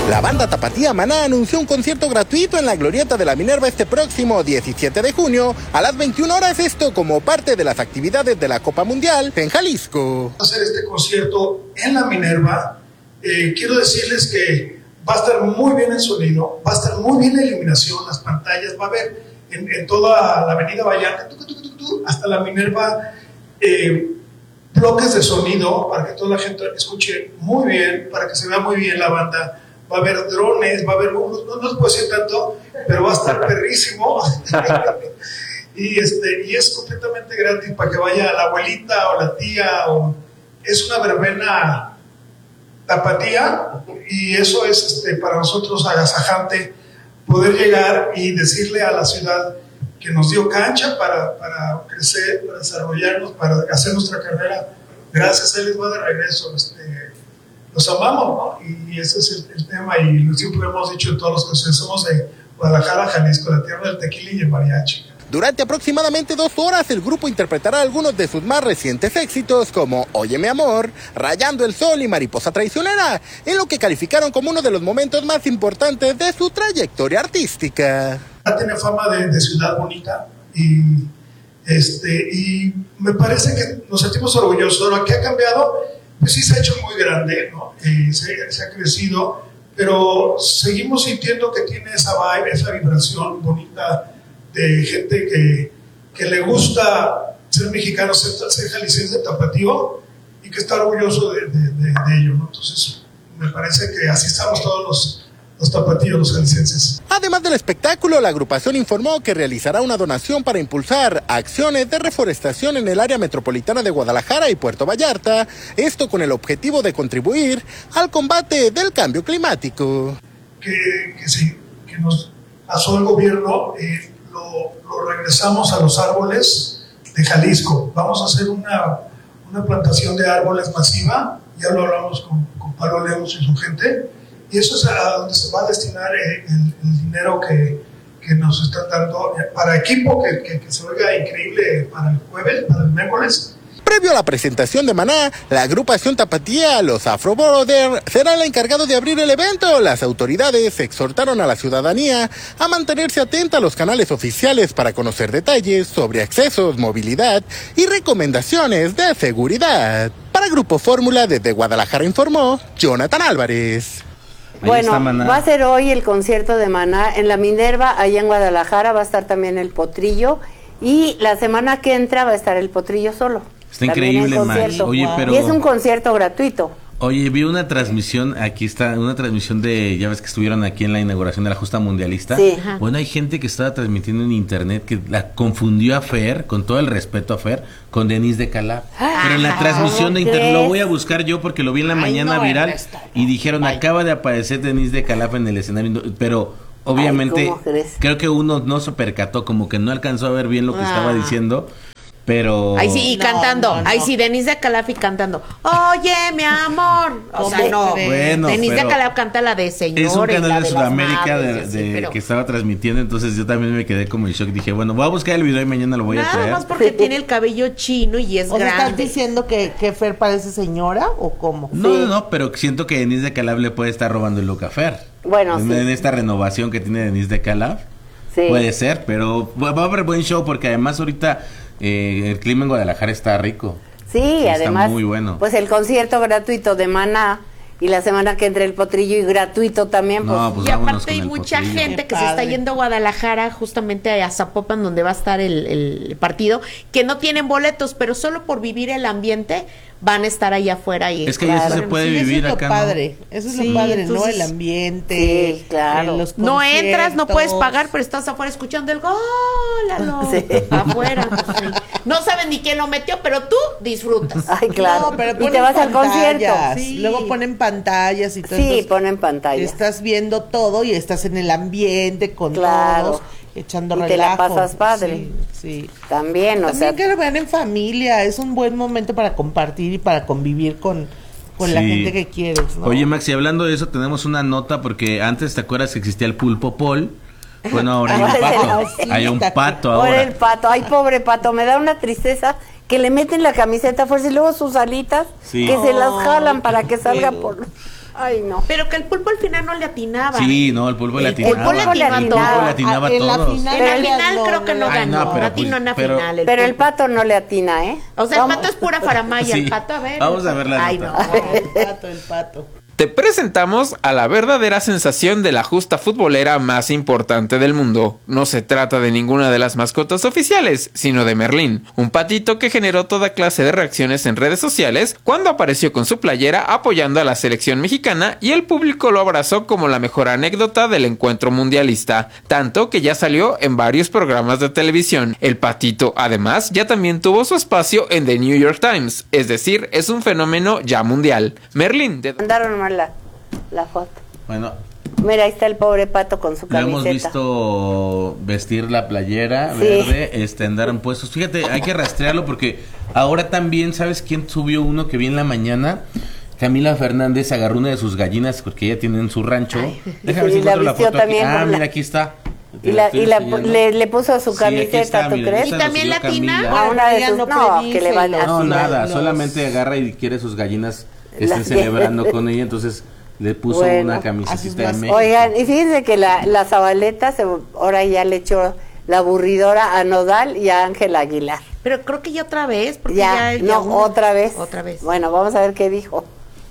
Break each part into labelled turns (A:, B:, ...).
A: La banda tapatía Maná anunció un concierto gratuito en la Glorieta de la Minerva este próximo 17 de junio a las 21 horas, esto como parte de las actividades de la Copa Mundial en Jalisco.
B: Hacer este concierto en la Minerva, quiero decirles que va a estar muy bien el sonido, va a estar muy bien la iluminación, las pantallas, va a haber en toda la avenida Vallarta, hasta la Minerva, bloques de sonido para que toda la gente escuche muy bien, para que se vea muy bien la banda. Va a haber drones, va a haber, no les puedo decir tanto, pero va a estar perrísimo. y es completamente gratis para que vaya la abuelita o la tía. Es una verbena tapatía y eso es para nosotros agasajante poder llegar y decirle a la ciudad que nos dio cancha para crecer, para desarrollarnos, para hacer nuestra carrera. Gracias, él les va de regreso. Los amamos, ¿no? Y ese es el tema, y siempre hemos dicho en todos los conciertos, somos de Guadalajara, Jalisco, la tierra del tequila y el mariachi.
A: Durante aproximadamente 2 horas, el grupo interpretará algunos de sus más recientes éxitos, como Oye mi amor, Rayando el sol y Mariposa traicionera, en lo que calificaron como uno de los momentos más importantes de su trayectoria artística.
B: Tiene fama de ciudad bonita y me parece que nos sentimos orgullosos. Lo que ha cambiado, pues sí se ha hecho muy grande, ¿no? Se ha crecido, pero seguimos sintiendo que tiene esa vibe, esa vibración bonita de gente que le gusta ser mexicano, ser jalisciense, tapatío, y que está orgulloso de ello, ¿no? Entonces, me parece que así estamos todos los tapatíos, los jaliscienses.
A: Además del espectáculo, la agrupación informó que realizará una donación para impulsar acciones de reforestación en el área metropolitana de Guadalajara y Puerto Vallarta, esto con el objetivo de contribuir al combate del cambio climático.
B: Que nos pasó el gobierno, lo regresamos a los árboles de Jalisco. Vamos a hacer una plantación de árboles masiva, ya lo hablamos con Pablo Lemus y su gente, y eso es a donde se va a destinar el dinero que nos están dando para equipo que se oiga increíble para el jueves, para el miércoles.
A: Previo a la presentación de Maná, la agrupación tapatía Los Afro Brothers será el encargado de abrir el evento. Las autoridades exhortaron a la ciudadanía a mantenerse atenta a los canales oficiales para conocer detalles sobre accesos, movilidad y recomendaciones de seguridad. Para Grupo Fórmula, desde Guadalajara informó Jonathan Álvarez.
C: Bueno, va a ser hoy el concierto de Maná en la Minerva, allá en Guadalajara. Va a estar también el Potrillo, y la semana que entra va a estar el Potrillo solo.
D: Está increíble, Max. Oye, pero...
C: Y es un concierto gratuito.
D: Oye, vi una transmisión, aquí está, una transmisión de, ya ves que estuvieron aquí en la inauguración de la justa mundialista.
C: Sí.
D: Bueno, hay gente que estaba transmitiendo en internet que la confundió a Fer, con todo el respeto a Fer, con Denise de Calaf. Pero en la transmisión de internet, lo voy a buscar yo porque lo vi en la mañana viral, y dijeron, acaba de aparecer Denise de Calaf en el escenario, pero obviamente creo que uno no se percató, como que no alcanzó a ver bien lo que estaba diciendo. Pero...
E: Ahí sí, y cantando. Ahí sí, Denise de Calaf Cantando. Oye, mi amor. O sea, no.
D: Bueno,
E: Denise de Calaf canta la de Señor.
D: Es un canal de Sudamérica
E: pero...
D: que estaba transmitiendo, entonces yo también me quedé como en shock. Dije, bueno, voy a buscar el video y mañana lo voy a traer.
E: Nada más porque tiene el cabello chino y es grande.
F: ¿Estás diciendo que Fer parece señora o cómo?
D: No, pero siento que Denise de Calaf le puede estar robando el look a Fer.
C: Bueno,
D: en esta renovación que tiene Denise de Calaf. Sí. Puede ser, pero va a haber buen show porque además ahorita... el clima en Guadalajara está rico.
C: Sí, además,
D: está muy bueno.
C: Pues el concierto gratuito de Maná, y la semana que entre el Potrillo y gratuito también.
D: Pues
E: y aparte hay mucha gente que se está yendo a Guadalajara, justamente a Zapopan, donde va a estar el partido, que no tienen boletos, pero solo por vivir el ambiente van a estar ahí afuera. Y
D: es que eso se puede vivir acá,
F: padre. Eso es lo padre, ¿no? El ambiente.
C: Sí, claro.
F: Los
E: no entras, no puedes pagar, pero estás afuera escuchando el gol, afuera. Pues, sí. No saben ni quién lo metió, pero tú disfrutas.
C: Ay, claro.
F: No, pero
C: y te vas al concierto.
F: Sí. Luego ponen pantallas y todo.
C: Sí, ponen pantallas.
F: Estás viendo todo y estás en el ambiente con todos, echando relajo.
C: Y te la pasas padre.
F: Sí.
C: También,
F: También que lo vean en familia, es un buen momento para compartir y para convivir con la gente que quieres, ¿no?
D: Oye, Maxi, hablando de eso, tenemos una nota, porque antes, ¿te acuerdas que existía el pulpo Paul? Bueno, ahora hay un pato. Hay un pato ahora.
C: Ahora el pato. Ay, pobre pato, me da una tristeza que le meten la camiseta a fuerza y luego sus alitas que se las jalan para que salga por... Ay, no.
E: Pero que el Pulpo al final no le atinaba.
D: Sí, no, el Pulpo le atinaba.
E: El Pulpo le
D: atinaba a
F: En la
D: todos.
F: final,
E: En la final creo que no
D: Ay, no,
E: ganó.
D: pero
E: No atinó en la
D: pero-
E: final.
C: Pero el Pato no le atina, ¿eh?
E: O sea, el Pato es pura faramaya.
D: Sí.
E: El Pato, a ver.
D: Vamos a ver la
E: Ay,
D: nota.
E: no.
F: El pato.
G: Te presentamos a la verdadera sensación de la justa futbolera más importante del mundo. No se trata de ninguna de las mascotas oficiales, sino de Merlín, un patito que generó toda clase de reacciones en redes sociales cuando apareció con su playera apoyando a la selección mexicana y el público lo abrazó como la mejor anécdota del encuentro mundialista, tanto que ya salió en varios programas de televisión. El patito, además, ya también tuvo su espacio en The New York Times, es decir, es un fenómeno ya mundial. Merlín, de...
C: Mandaron mal la foto.
D: Bueno,
C: Mira, ahí está el pobre Pato con su
D: lo
C: camiseta.
D: hemos visto vestir la playera
C: Sí.
D: verde, andaron puestos. Fíjate, hay que rastrearlo porque ahora también, ¿sabes quién subió uno que vi en la mañana? Camila Fernández agarró una de sus gallinas porque ella tiene en su rancho. Déjame ver si
C: y la
D: encuentro la
C: vistió
D: foto aquí.
C: también
D: Ah,
C: con la-
D: mira, aquí está.
C: Y, la,
D: Te
C: y la,
D: estoy enseñando.
C: le puso su
D: Sí, aquí
C: camiseta,
D: está,
C: ¿tú
D: mira,
C: crees?
D: esa
E: ¿Y
D: la
E: también
D: subió
E: latina?
D: Camila.
C: A una de
F: ella
C: sus...
F: no
C: No,
F: predice
C: que le van
F: los-
C: a...
D: No, nada,
F: los-
D: solamente agarra y quiere sus gallinas, estén
C: Las-
D: celebrando con ella, entonces le puso
C: Bueno,
D: una
F: así
D: camiseta
F: es
D: de
F: más-
D: México.
C: Oigan, y fíjense que la Zabaleta ahora ya le echó la aburridora a Nodal y a Ángel Aguilar.
E: Pero creo que ya otra vez. Porque
C: Ya,
E: ya
C: no,
E: uno-
C: otra vez.
E: Otra vez.
C: Bueno, vamos a ver qué dijo.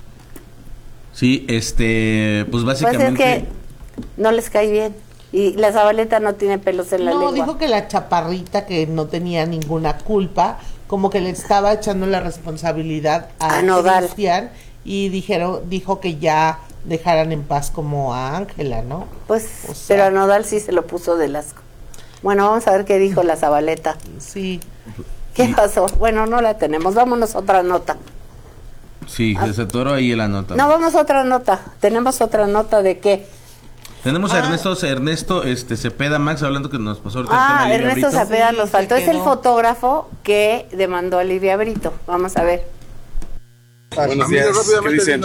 D: Sí, pues
C: Pues
D: básicamente...
C: es que no les cae bien. Y la Zabaleta no tiene pelos en la
F: No,
C: lengua.
F: dijo que la chaparrita, que no tenía ninguna culpa, como que le estaba echando la responsabilidad
C: A
F: a
C: Nodal.
F: Cristian y dijo que ya dejaran en paz como a Ángela, ¿no?
C: Pues,
F: O sea-
C: pero a Nodal sí se lo puso de asco. Bueno, vamos a ver qué dijo la Zabaleta.
F: Sí.
C: ¿Qué pasó? Bueno, no la tenemos. Vámonos a otra nota.
D: Sí, se atoró ahí la nota.
C: No, vamos a otra nota. Tenemos otra nota de qué.
D: Tenemos a Ernesto Cepeda, Max, hablando que nos pasó ahorita el
C: Ah,
D: tema de Livia
C: Ernesto
D: Brito.
C: Cepeda
F: Sí,
C: nos
F: se
C: faltó. Es el
F: quedó.
C: fotógrafo que demandó a Livia Brito. Vamos a ver.
H: Buenos días, ¿qué dicen?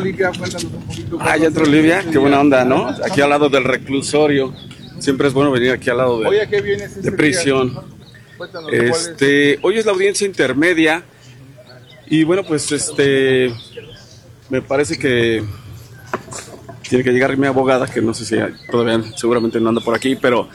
H: Ya entró Olivia, qué buena onda, ¿no? Aquí al lado del reclusorio. Siempre es bueno venir aquí al lado de prisión. Hoy es la audiencia intermedia y bueno, pues me parece que tiene que llegar mi abogada, que no sé si todavía seguramente no anda por aquí, pero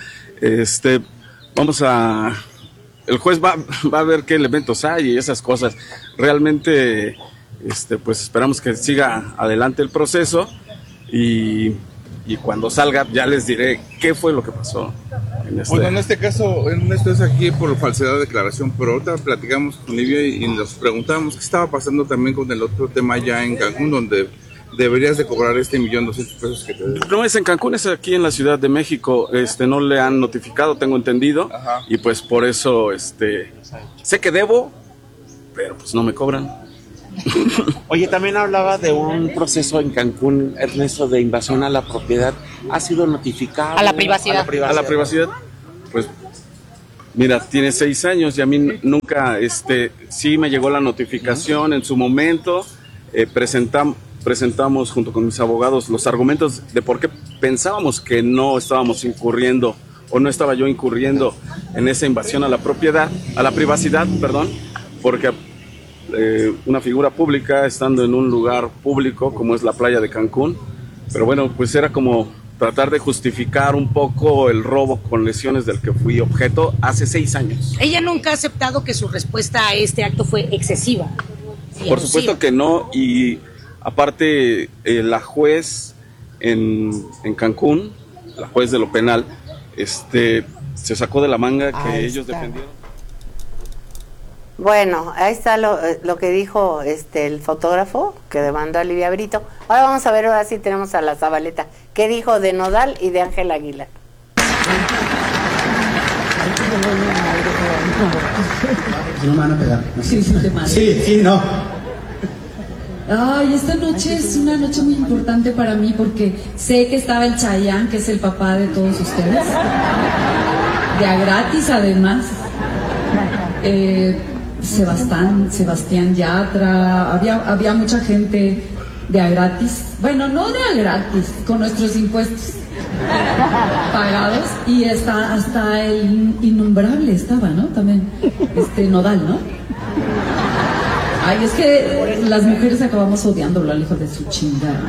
H: vamos a... El juez va a ver qué elementos hay y esas cosas. Realmente, pues esperamos que siga adelante el proceso y cuando salga ya les diré qué fue lo que pasó.
I: Bueno, en este caso, Ernesto es aquí por falsedad de declaración, pero ahorita platicamos con Livia y nos preguntamos qué estaba pasando también con el otro tema ya en Cancún, donde deberías de cobrar 1,200,000 pesos que te debo.
H: No es en Cancún, es aquí en la Ciudad de México. No le han notificado, tengo entendido.
I: Ajá.
H: Y pues por eso sé que debo, pero pues no me cobran.
J: Oye, también hablaba de un proceso en Cancún, Ernesto, de invasión a la propiedad. ¿Ha sido notificado?
K: A la privacidad.
H: A la privacidad, pues mira, tiene 6 años y a mí nunca, sí me llegó la notificación en su momento. Presentamos junto con mis abogados los argumentos de por qué pensábamos que no estábamos incurriendo o no estaba yo incurriendo en esa invasión a la propiedad, a la privacidad, perdón, porque una figura pública estando en un lugar público como es la playa de Cancún, pero bueno, pues era como tratar de justificar un poco el robo con lesiones del que fui objeto hace 6 años.
K: Ella nunca ha aceptado que su respuesta a este acto fue excesiva.
H: Por supuesto que no, y aparte la juez en Cancún, la juez de lo penal, se sacó de la manga que
F: Ahí
H: ellos
F: está.
H: defendieron.
C: Bueno, ahí está lo que dijo el fotógrafo que demandó a Livia Brito. Ahora vamos a ver, ahora sí tenemos a la Zabaleta. ¿Qué dijo de Nodal y de Ángel Aguilar?
L: No me van a pegar.
M: Sí, sí, te mando.
L: Sí, no.
M: Ay, esta noche es una noche muy importante para mí porque sé que estaba el Chayanne, que es el papá de todos ustedes. De a gratis, además. Sebastián Yatra, había mucha gente de a gratis. Bueno, no de a gratis, con nuestros impuestos pagados. Y hasta el innombrable estaba, ¿no? También, Nodal, ¿no? Ay, es que las mujeres acabamos odiándolo al hijo de su chingada.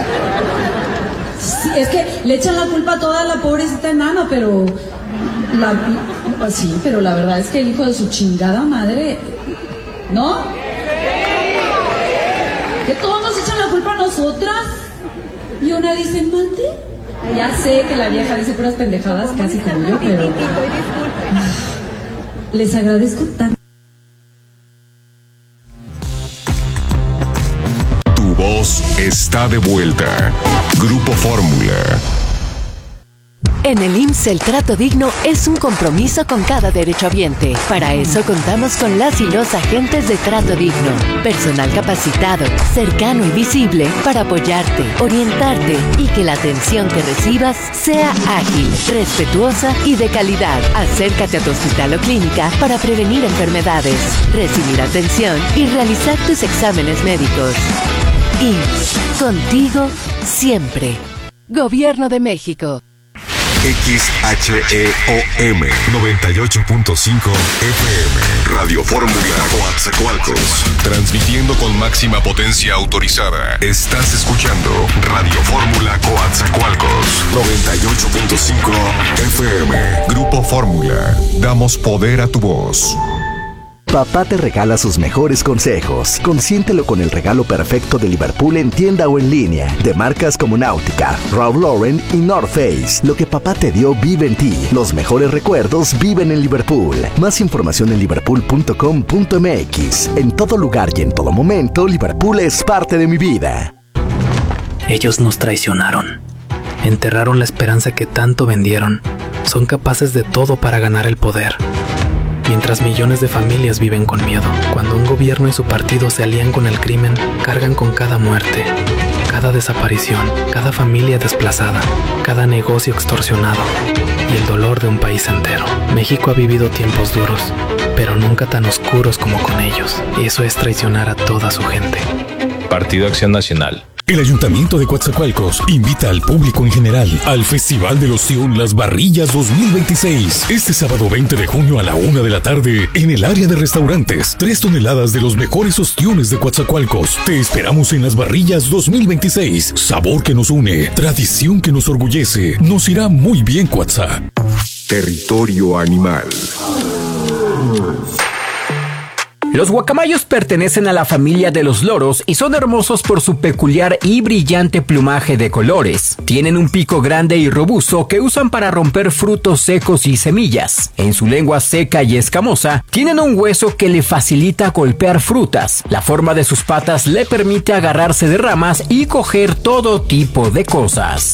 M: Sí, es que le echan la culpa a toda la pobrecita enana, pero sí, pero la verdad es que el hijo de su chingada madre, ¿no? Que todos nos echan la culpa a nosotras. Y una dice, mande. Ya sé que la vieja dice puras pendejadas, casi como yo, pero les agradezco tanto.
N: Tu voz está de vuelta. Grupo Fórmula.
O: En el IMSS el trato digno es un compromiso con cada derechohabiente. Para eso contamos con las y los agentes de trato digno. Personal capacitado, cercano y visible para apoyarte, orientarte y que la atención que recibas sea ágil, respetuosa y de calidad. Acércate a tu hospital o clínica para prevenir enfermedades, recibir atención y realizar tus exámenes médicos. IMSS, contigo siempre. Gobierno de México.
N: XHEOM 98.5 FM Radio Fórmula Coatzacoalcos, transmitiendo con máxima potencia autorizada. Estás escuchando Radio Fórmula Coatzacoalcos 98.5 FM. Grupo Fórmula, damos poder a tu voz.
P: Papá te regala sus mejores consejos. Consiéntelo con el regalo perfecto de Liverpool en tienda o en línea, de marcas como Nautica, Ralph Lauren y North Face. Lo que papá te dio vive en ti. Los mejores recuerdos viven en Liverpool. Más información en liverpool.com.mx. En todo lugar y en todo momento, Liverpool es parte de mi vida.
Q: Ellos nos traicionaron. Enterraron la esperanza que tanto vendieron. Son capaces de todo para ganar el poder. Mientras millones de familias viven con miedo, cuando un gobierno y su partido se alían con el crimen, cargan con cada muerte, cada desaparición, cada familia desplazada, cada negocio extorsionado y el dolor de un país entero. México ha vivido tiempos duros, pero nunca tan oscuros como con ellos, y eso es traicionar a toda su gente.
R: Partido Acción Nacional.
S: El Ayuntamiento de Coatzacoalcos invita al público en general al Festival de Loción Las Barrillas 2026. Este sábado 20 de junio a la 1 de la tarde en el área de restaurantes. 3 toneladas de los mejores ostiones de Coatzacoalcos. Te esperamos en Las Barrillas 2026. Sabor que nos une, tradición que nos orgullece. Nos irá muy bien, Coatza.
N: Territorio animal.
T: Los guacamayos pertenecen a la familia de los loros y son hermosos por su peculiar y brillante plumaje de colores. Tienen un pico grande y robusto que usan para romper frutos secos y semillas. En su lengua seca y escamosa, tienen un hueso que le facilita golpear frutas. La forma de sus patas le permite agarrarse de ramas y coger todo tipo de cosas.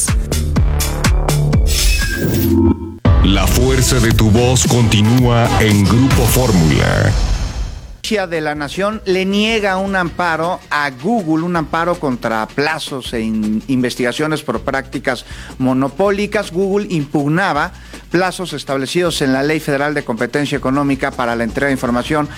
N: La fuerza de tu voz continúa en Grupo Fórmula.
U: De la Nación le niega un amparo a Google, un amparo contra plazos e investigaciones por prácticas monopólicas. Google impugnaba plazos establecidos en la Ley Federal de Competencia Económica para la entrega de información